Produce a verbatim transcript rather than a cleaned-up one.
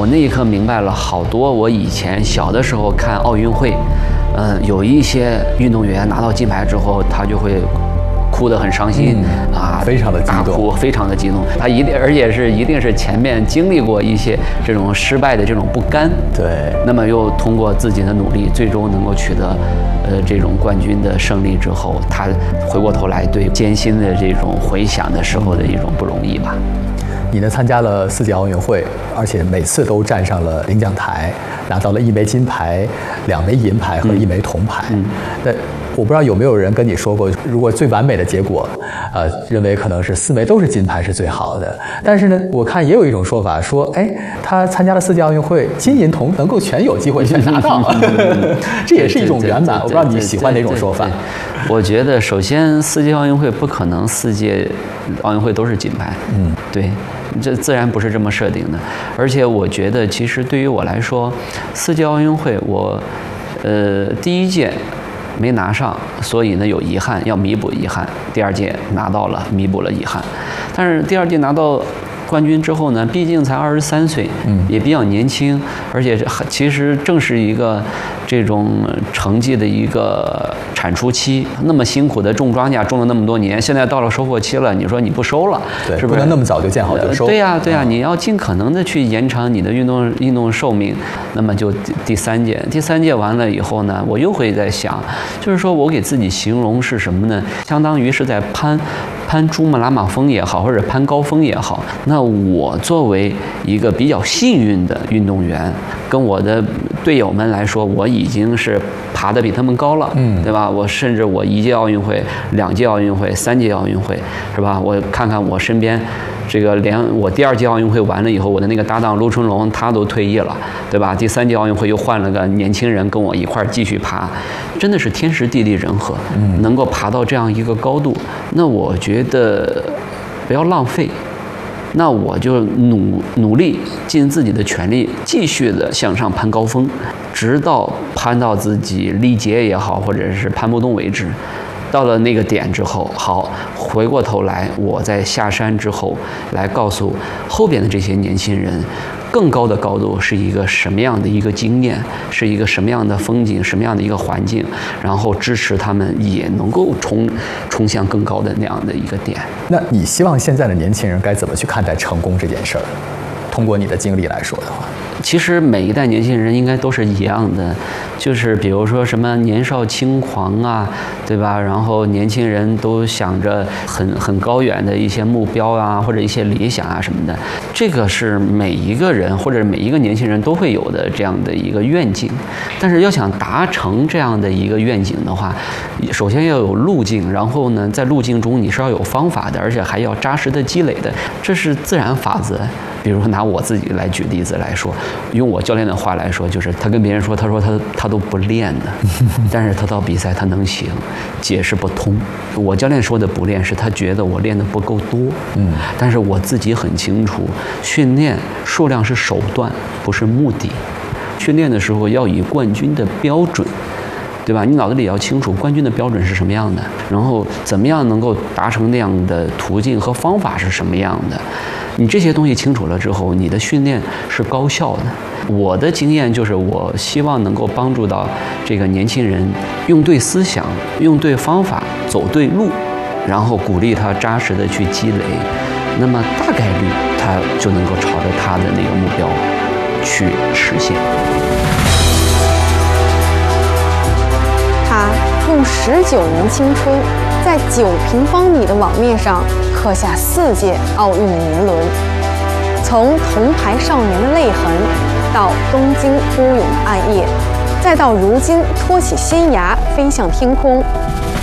那一刻明白了好多我以前小的时候看奥运会，嗯，有一些运动员拿到金牌之后，他就会哭得很伤心、嗯、啊， 非常的激动， 大哭，非常的激动。他一定，而且是一定是前面经历过一些这种失败的这种不甘， 对， 那么又通过自己的努力，最终能够取得呃这种冠军的胜利之后，他回过头来对艰辛的这种回想的时候的一种不容易吧。 你呢参加了四届奥运会，而且每次都站上了领奖台，拿到了一枚金牌、两枚银牌和一枚铜牌。嗯，那我不知道有没有人跟你说过，如果最完美的结果，呃，认为可能是四枚都是金牌是最好的。但是呢，我看也有一种说法说，哎，他参加了四届奥运会，金银铜能够全有机会全拿到，这也是一种圆满。我不知道你喜欢哪种说法。 我觉得首先四届奥运会不可能四届奥运会都是金牌。嗯，对。这自然不是这么设定的，而且我觉得，其实对于我来说，四届奥运会我，呃，第一届没拿上，所以呢有遗憾，要弥补遗憾。第二届拿到了，弥补了遗憾。但是第二届拿到冠军之后呢，毕竟才二十三岁，嗯，也比较年轻，而且其实正是一个这种成绩的一个产出期。那么辛苦的种庄稼，种了那么多年，现在到了收获期了，你说你不收了， 对， 是不是？ 不能那么早就见好就收。 对呀、啊，对呀、啊，你要尽可能的去延长你的运动运动寿命。那么就第第三届，第三届完了以后呢，我又会在想，就是说我给自己形容是什么呢？相当于是在攀。攀珠穆朗玛峰也好，或者攀高峰也好，那我作为一个比较幸运的运动员，跟我的队友们来说，我已经是爬得比他们高了，嗯，对吧？我甚至我一届奥运会、两届奥运会、三届奥运会，是吧？我看看我身边。这个连我第二届奥运会完了以后，我的那个搭档陆春龙他都退役了，对吧？第三届奥运会又换了个年轻人跟我一块儿继续爬，真的是天时地利人和，嗯，能够爬到这样一个高度，那我觉得不要浪费，那我就努努力尽自己的全力，继续的向上攀高峰，直到攀到自己力竭也好，或者是攀不动为止。到了那个点之后，好，回过头来，我在下山之后，来告诉后边的这些年轻人，更高的高度是一个什么样的一个经验，是一个什么样的风景，什么样的一个环境，然后支持他们也能够冲冲向更高的那样的一个点。 那你希望现在的年轻人该怎么去看待成功这件事儿？通过你的经历来说的话。 其实每一代年轻人应该都是一样的，就是比如说什么年少轻狂啊，对吧？然后年轻人都想着很很高远的一些目标啊，或者一些理想啊什么的，这个是每一个人或者每一个年轻人都会有的这样的一个愿景。但是要想达成这样的一个愿景的话，首先要有路径，然后呢，在路径中你是要有方法的，而且还要扎实的积累的，这是自然法则。比如拿我自己来举例子来说，用我教练的话来说，就是他跟别人说，他说他他都不练的，但是他到比赛他能行，解释不通。我教练说的不练，是他觉得我练的不够多，嗯，但是我自己很清楚，训练数量是手段，不是目的。训练的时候要以冠军的标准，对吧？你脑子里要清楚冠军的标准是什么样的，然后怎么样能够达成那样的途径和方法是什么样的。你这些东西清楚了之后，你的训练是高效的。我的经验就是，我希望能够帮助到这个年轻人用对思想，用对方法，走对路，然后鼓励他扎实的去积累，那么大概率他就能够朝着他的那个目标去实现。 他用十九年青春，在九平方米的网面上刻下四届奥运的年轮，从铜牌少年的泪痕，到东京孤勇的暗夜，再到如今托起仙崖飞向天空，